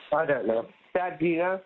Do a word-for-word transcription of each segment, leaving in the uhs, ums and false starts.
I don't know. Dad, do you know?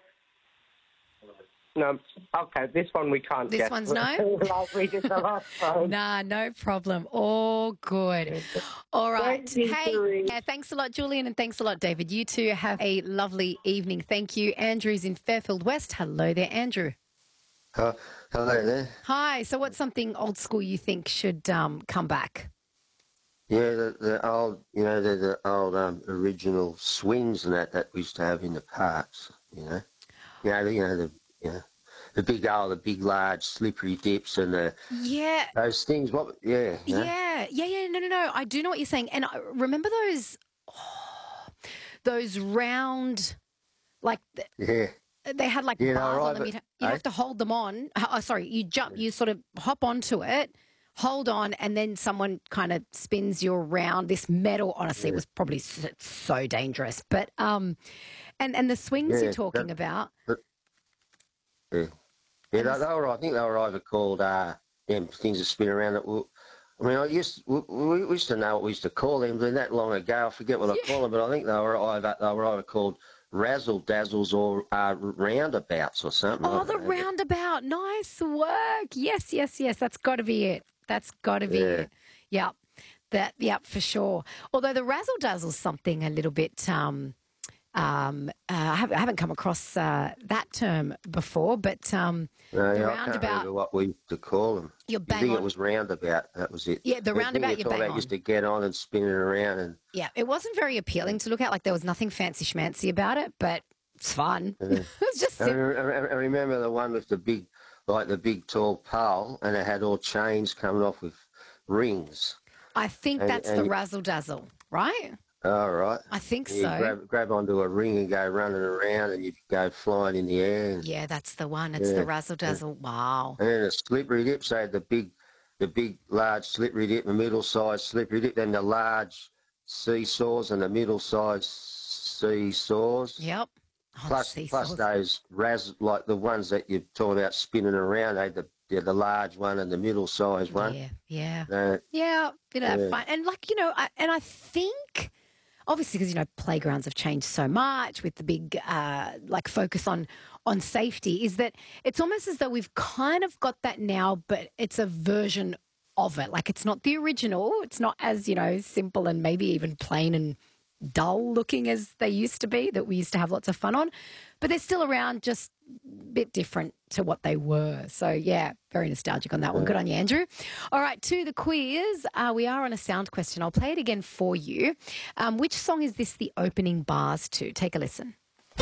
No. Okay, this one we can't This guess. one's no? Like we did the last time. Nah, no problem. All good. All right. Thank you, Hey, Doreen. yeah, thanks a lot, Julian, and thanks a lot, David. You two have a lovely evening. Thank you. Andrew's in Fairfield West. Hello there, Andrew. Uh, hello there. Hi. So what's something old school you think should um, come back? Yeah, the, the old, you know, the, the old um, original swings and that that we used to have in the parks. You know, you know, the, you know the, you know, the big old, the big large slippery dips and the Yeah. those things. What? Yeah. You know? Yeah. Yeah, yeah. No, no, no. I do know what you're saying. And I remember those, oh, those round, like, the, Yeah. they had like Yeah, bars no, on right, them. but- You'd, you'd eh? have to hold them on. Oh, sorry, you jump, you sort of hop onto it, hold on, and then someone kind of spins you around. This metal, honestly, it was probably so, so dangerous. But um, and and the swings Yeah, you're talking that- about. Yeah. Yeah, they, they were. I think they were either called uh, them things that spin around. That were, I mean, I used we, we used to know what we used to call them, but that long ago, I forget what I call them. But I think they were either they were either called razzle dazzles or uh, roundabouts or something. Oh, I the don't know. roundabout. Nice work. Yes, yes, yes. That's got to be it. That's got to be Yeah. it. Yep. That, yep, for sure. Although the razzle dazzle's something a little bit. Um, um, uh, I, haven't, I haven't come across uh, that term before, but um, No, the yeah, I can't roundabout. remember what we used to call them. You're I bang think on. it was roundabout. That was it. Yeah, the I think roundabout, you're you're talking bang about on. used to get on and spin it around and. Yeah, it wasn't very appealing to look at. Like there was nothing fancy schmancy about it, but it's fun. it was just I, sim- re- I re- I remember the one with the big, like the big tall pole, and it had all chains coming off with rings. I think and- that's and the you- razzle dazzle, right? All right. I think You so. grab, grab onto a ring and go running around, and you go flying in the air. And, Yeah, that's the one. It's Yeah, the razzle dazzle. Wow. and then the slippery dips, they had the big, the big, large slippery dip, the middle-sized slippery dip, then the large seesaws and the middle-sized seesaws. Yep. Oh, Plus, the plus seesaws. those raz, like the ones that you're talking about spinning around. They had the, yeah, the large one and the middle-sized one. Yeah, yeah. Uh, Yeah, bit of Yeah. fun. And like, you know, I, and I think obviously because, you know, playgrounds have changed so much with the big uh, like focus on on safety, is that it's almost as though we've kind of got that now, but it's a version of it. Like it's not the original. It's not as, you know, simple and maybe even plain and dull looking as they used to be that we used to have lots of fun on. But they're still around, just a bit different to what they were. So, yeah, very nostalgic on that one. Good on you, Andrew. All right, to the quiz. Uh, we are on a sound question. I'll play it again for you. Um, which song is this the opening bars to? Take a listen.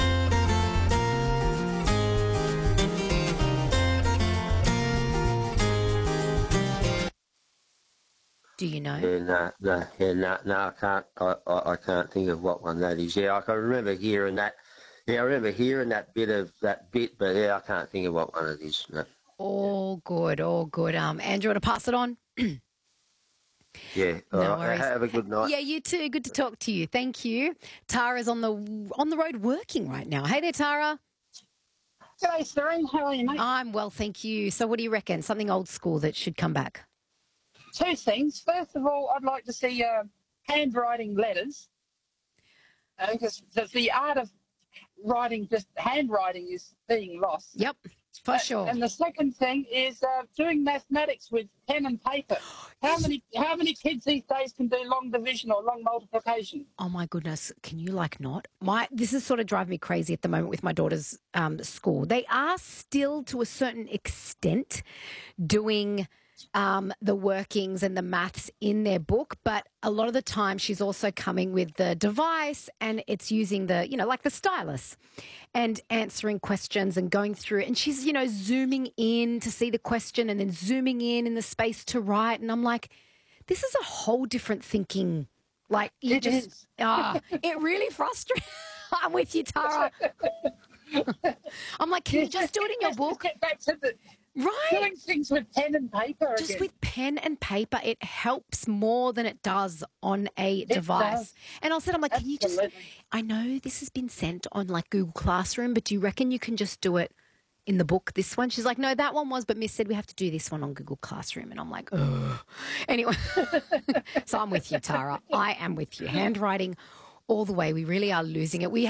Do you know? Yeah, no, no, yeah, no, no, I can't. I, I, I can't think of what one that is. Yeah, I can remember hearing that. Yeah, I remember hearing that bit of that bit, but yeah, I can't think of what one it is. No. All good, all good. Um, Andrew, want to pass it on? Yeah, all No right. worries. Have a good night. Yeah, you too. Good to talk to you. Thank you. Tara's on the on the road working right now. Hey there, Tara. G'day, Serene. How are you, mate? I'm well, thank you. So what do you reckon? Something old school that should come back? Two things. First of all, I'd like to see uh, handwriting letters, because the, the art of writing, just handwriting, is being lost. Yep, for sure. And the second thing is uh, doing mathematics with pen and paper. How many how many kids these days can do long division or long multiplication? Oh my goodness, can you like not? My this is sort of driving me crazy at the moment with my daughter's um, school. They are still to a certain extent doing um, the workings and the maths in their book, but a lot of the time she's also coming with the device and it's using the, you know, like the stylus and answering questions and going through it. And she's, you know, zooming in to see the question and then zooming in in the space to write. And I'm like, this is a whole different thinking. Like, you It just, is. ah, it really frustrates. I'm with you, Tara. I'm like, can you just do it in your Let's book? Get back to the Right. doing things with pen and paper Just again. with pen and paper, it helps more than it does on a device. does. And I said, I'm like, can you just, Absolutely. I know this has been sent on like Google Classroom, but do you reckon you can just do it in the book, this one? She's like, no, that one was, but Miss said we have to do this one on Google Classroom. And I'm like, ugh. Anyway, so I'm with you, Tara. I am with you. Handwriting all the way. We really are losing it. We